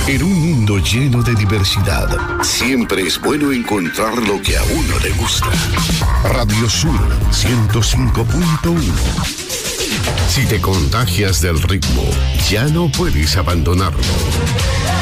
En un mundo lleno de diversidad, siempre es bueno encontrar lo que a uno le gusta. Radio Sur 105.1. Si te contagias del ritmo, ya no puedes abandonarlo.